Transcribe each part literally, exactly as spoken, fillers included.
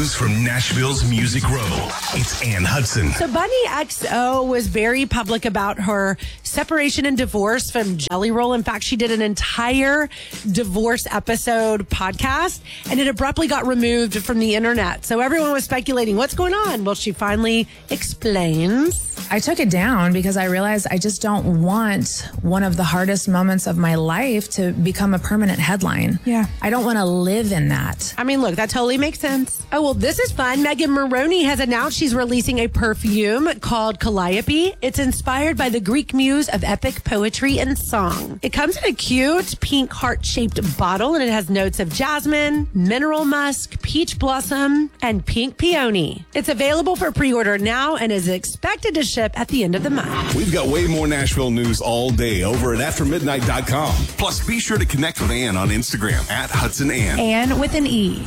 news from Nashville's Music Row. It's Ann Hudson. So Bunny X O was very public about her separation and divorce from Jelly Roll. In fact, she did an entire divorce episode podcast, and it abruptly got removed from the internet. So everyone was speculating, what's going on? Well, she finally explains. I took it down because I realized I just don't want one of the hardest moments of my life to become a permanent headline. Yeah. I don't want to live in that. I mean, look, that totally makes sense. Oh, well, this is fun. Megan Moroney has announced she's releasing a perfume called Calliope. It's inspired by the Greek muse of epic poetry and song. It comes in a cute pink heart-shaped bottle, and it has notes of jasmine, mineral musk, peach blossom, and pink peony. It's available for pre-order now and is expected to ship at the end of the month. We've got way more Nashville news all day over at after midnight dot com. Plus, be sure to connect with Ann on Instagram at Hudson Ann. Ann with an E.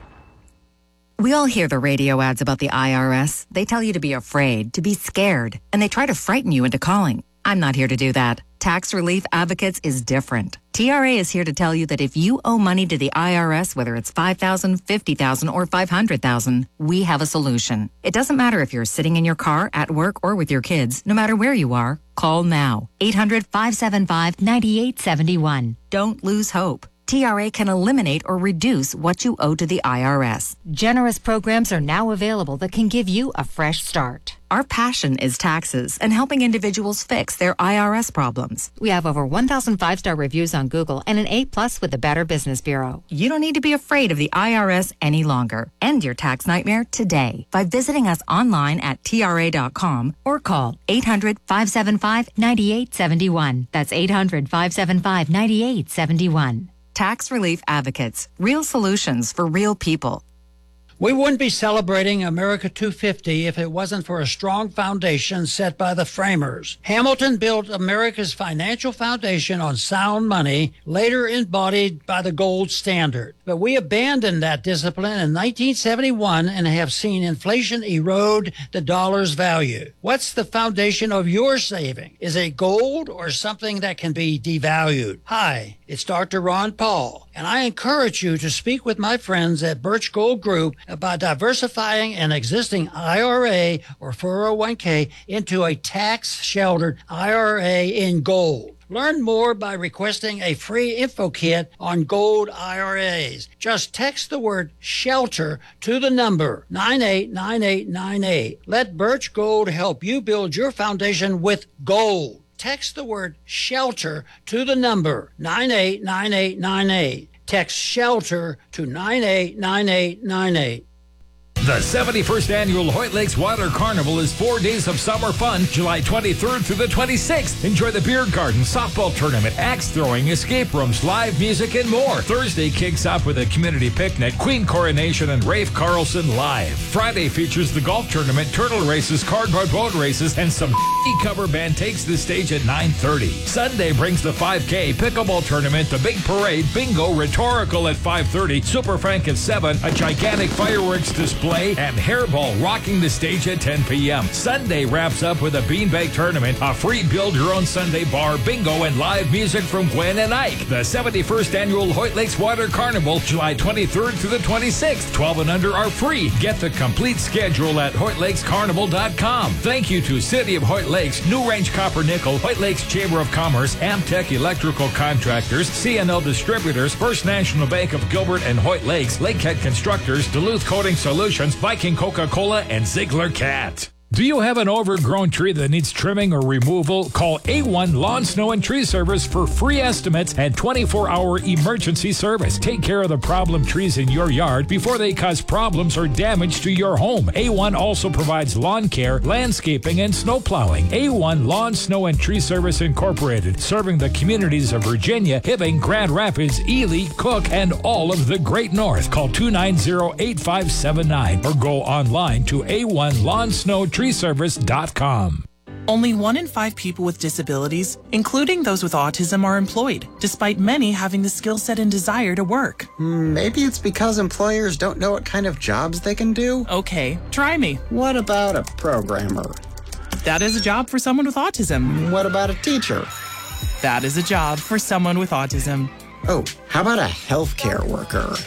We all hear the radio ads about the I R S. They tell you to be afraid, to be scared, and they try to frighten you into calling. I'm not here to do that. Tax Relief Advocates is different. T R A is here to tell you that if you owe money to the I R S, whether it's five thousand dollars, fifty thousand dollars, or five hundred thousand dollars, we have a solution. It doesn't matter if you're sitting in your car, at work, or with your kids. No matter where you are, call now. eight hundred, five seven five, nine eight seven one. Don't lose hope. T R A can eliminate or reduce what you owe to the I R S. Generous programs are now available that can give you a fresh start. Our passion is taxes and helping individuals fix their I R S problems. We have over one thousand five-star reviews on Google and an A plus with the Better Business Bureau. You don't need to be afraid of the I R S any longer. End your tax nightmare today by visiting us online at T R A dot com or call eight hundred, five seven five, nine eight seven one. That's eight hundred, five seven five, nine eight seven one. Tax Relief Advocates. Real solutions for real people. We wouldn't be celebrating America two fifty if it wasn't for a strong foundation set by the framers. Hamilton built America's financial foundation on sound money, later embodied by the gold standard. But we abandoned that discipline in nineteen seventy-one and have seen inflation erode the dollar's value. What's the foundation of your saving? Is it gold or something that can be devalued? Hi, it's Doctor Ron Paul, and I encourage you to speak with my friends at Birch Gold Group about diversifying an existing I R A or four oh one k into a tax-sheltered I R A in gold. Learn more by requesting a free info kit on gold I R As. Just text the word SHELTER to the number nine eight nine eight nine eight. Let Birch Gold help you build your foundation with gold. Text the word SHELTER to the number nine eight nine eight nine eight. Text SHELTER to nine eight nine eight nine eight. The seventy-first Annual Hoyt Lakes Water Carnival is four days of summer fun, July twenty-third through the twenty-sixth. Enjoy the beer garden, softball tournament, axe throwing, escape rooms, live music, and more. Thursday kicks off with a community picnic, Queen Coronation, and Rafe Carlson live. Friday features the golf tournament, turtle races, cardboard boat races, and some cover band takes the stage at nine thirty. Sunday brings the five K, pickleball tournament, the big parade, bingo, rhetorical at five thirty, Super Frank at seven, a gigantic fireworks display, and Hairball rocking the stage at ten p.m. Sunday wraps up with a beanbag tournament, a free build-your-own Sunday bar, bingo, and live music from Gwen and Ike. The seventy-first Annual Hoyt Lakes Water Carnival, July twenty-third through the twenty-sixth. twelve and under are free. Get the complete schedule at Hoyt Lakes Carnival dot com. Thank you to City of Hoyt Lakes, New Range Copper Nickel, Hoyt Lakes Chamber of Commerce, Amtech Electrical Contractors, C N L Distributors, First National Bank of Gilbert and Hoyt Lakes, Lakehead Constructors, Duluth Coating Solutions, Viking Coca-Cola, and Ziegler Cat. Do you have an overgrown tree that needs trimming or removal? Call A one Lawn, Snow, and Tree Service for free estimates and twenty-four hour emergency service. Take care of the problem trees in your yard before they cause problems or damage to your home. A one also provides lawn care, landscaping, and snow plowing. A one Lawn, Snow, and Tree Service Incorporated, serving the communities of Virginia, Hibbing, Grand Rapids, Ely, Cook, and all of the Great North. Call two nine zero, eight five seven nine or go online to A one Lawn, Snow, Tree Service dot com. Only one in five people with disabilities, including those with autism, are employed, despite many having the skill set and desire to work. Maybe it's because employers don't know what kind of jobs they can do? Okay, try me. What about a programmer? That is a job for someone with autism. What about a teacher? That is a job for someone with autism. Oh, how about a healthcare worker?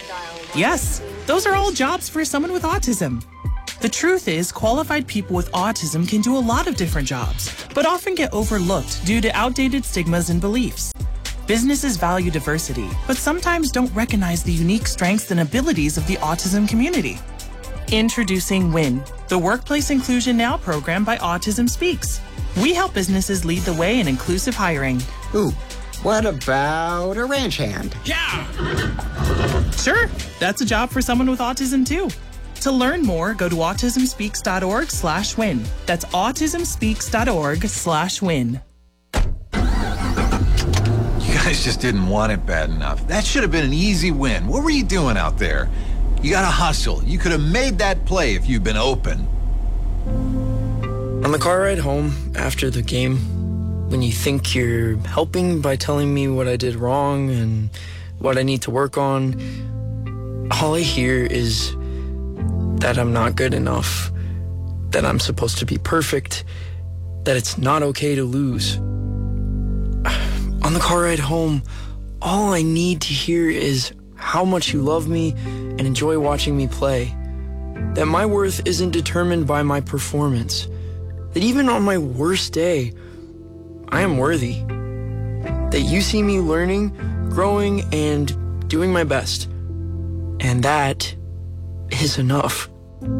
Yes, those are all jobs for someone with autism. The truth is, qualified people with autism can do a lot of different jobs, but often get overlooked due to outdated stigmas and beliefs. Businesses value diversity, but sometimes don't recognize the unique strengths and abilities of the autism community. Introducing WIN, the Workplace Inclusion Now program by Autism Speaks. We help businesses lead the way in inclusive hiring. Ooh, what about a ranch hand? Yeah! Sure, that's a job for someone with autism too. To learn more, go to autismspeaks.org slash win. That's autismspeaks.org slash win. You guys just didn't want it bad enough. That should have been an easy win. What were you doing out there? You gotta hustle. You could have made that play if you'd been open. On the car ride home after the game, when you think you're helping by telling me what I did wrong and what I need to work on, all I hear is that I'm not good enough, that I'm supposed to be perfect, that it's not okay to lose. On the car ride home, all I need to hear is how much you love me and enjoy watching me play, that my worth isn't determined by my performance, that even on my worst day, I am worthy, that you see me learning, growing, and doing my best, and that is enough.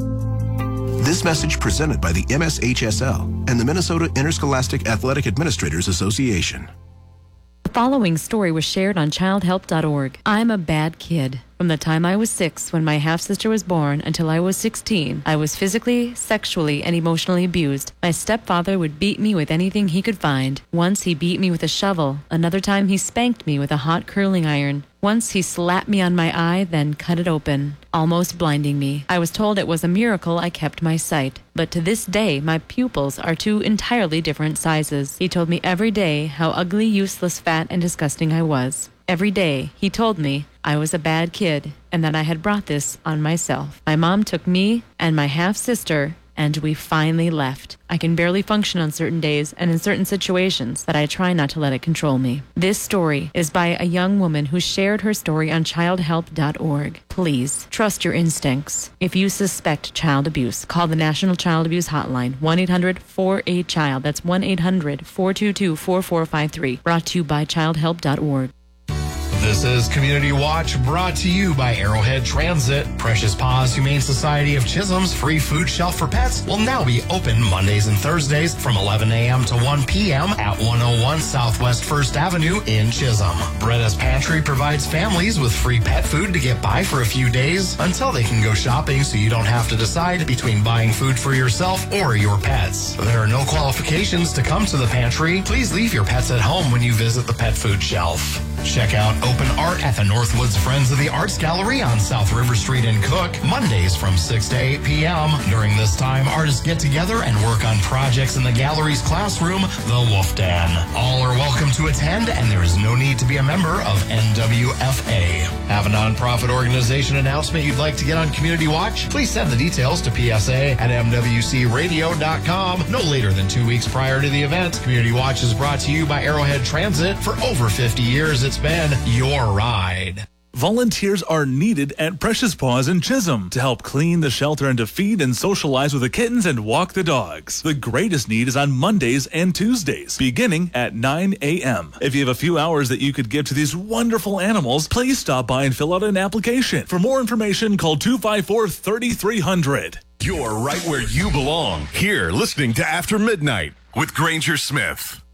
This message presented by the M S H S L and the Minnesota Interscholastic Athletic Administrators Association. The following story was shared on child help dot org. I'm a bad kid. From the time I was six, when my half-sister was born, until I was sixteen, I was physically, sexually, and emotionally abused. My stepfather would beat me with anything he could find. Once he beat me with a shovel. Another time he spanked me with a hot curling iron. Once he slapped me on my eye, then cut it open, almost blinding me. I was told it was a miracle I kept my sight. But to this day, my pupils are two entirely different sizes. He told me every day how ugly, useless, fat, and disgusting I was. Every day, he told me I was a bad kid and that I had brought this on myself. My mom took me and my half-sister, and we finally left. I can barely function on certain days and in certain situations, but I try not to let it control me. This story is by a young woman who shared her story on child help dot org. Please, trust your instincts. If you suspect child abuse, call the National Child Abuse Hotline, one eight hundred four eight child. That's one eight hundred four two two four four five three. Brought to you by child help dot org. This is Community Watch, brought to you by Arrowhead Transit. Precious Paws Humane Society of Chisholm's free food shelf for pets will now be open Mondays and Thursdays from eleven a.m. to one p.m. at one oh one Southwest First Avenue in Chisholm. Bretta's Pantry provides families with free pet food to get by for a few days until they can go shopping, so you don't have to decide between buying food for yourself or your pets. There are no qualifications to come to the pantry. Please leave your pets at home when you visit the pet food shelf. Check out open art at the Northwoods Friends of the Arts Gallery on South River Street in Cook, Mondays from six to eight p.m. During this time, artists get together and work on projects in the gallery's classroom, the Wolf Den. All are welcome to attend, and there is no need to be a member of N W F A. Have a nonprofit organization announcement you'd like to get on Community Watch? Please send the details to P S A at M W C radio dot com no later than two weeks prior to the event. Community Watch is brought to you by Arrowhead Transit. For over fifty years, it's been your ride. Volunteers are needed at Precious Paws in Chisholm to help clean the shelter and to feed and socialize with the kittens and walk the dogs. The greatest need is on Mondays and Tuesdays, beginning at nine a.m. If you have a few hours that you could give to these wonderful animals, please stop by and fill out an application. For more information, call two five four, three three zero zero. You're right where you belong, here listening to After Midnight with Granger Smith.